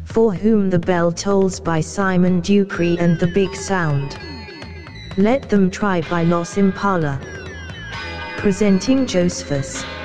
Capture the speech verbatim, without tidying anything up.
For Whom the Bell Tolls by Simon Dupree and The Big Sound. Let Them Try by Los Impala. Presenting Josephus.